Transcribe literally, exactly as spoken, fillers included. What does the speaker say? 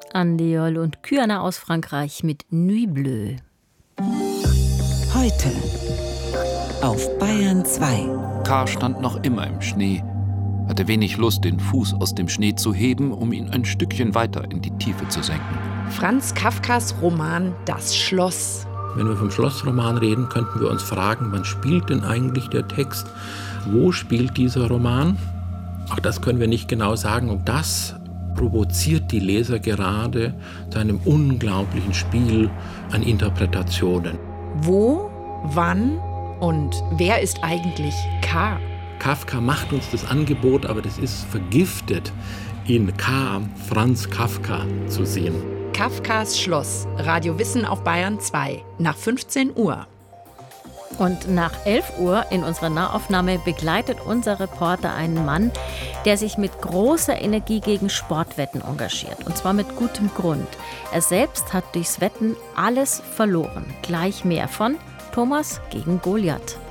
Andeol und Kyana aus Frankreich mit Nuit Bleue. Heute auf Bayern zwei. K. stand noch immer im Schnee, hatte wenig Lust, den Fuß aus dem Schnee zu heben, um ihn ein Stückchen weiter in die Tiefe zu senken. Franz Kafkas Roman Das Schloss. Wenn wir vom Schlossroman reden, könnten wir uns fragen, wann spielt denn eigentlich der Text? Wo spielt dieser Roman? Auch das können wir nicht genau sagen. Und das provoziert die Leser gerade zu einem unglaublichen Spiel an Interpretationen. Wo, wann und wer ist eigentlich K? Kafka macht uns das Angebot, aber das ist vergiftet, in K. Franz Kafka zu sehen. Kafkas Schloss. Radio Wissen auf Bayern zwei. Nach fünfzehn Uhr. Und nach elf Uhr in unserer Nahaufnahme begleitet unser Reporter einen Mann, der sich mit großer Energie gegen Sportwetten engagiert. Und zwar mit gutem Grund. Er selbst hat durchs Wetten alles verloren. Gleich mehr von Thomas gegen Goliath.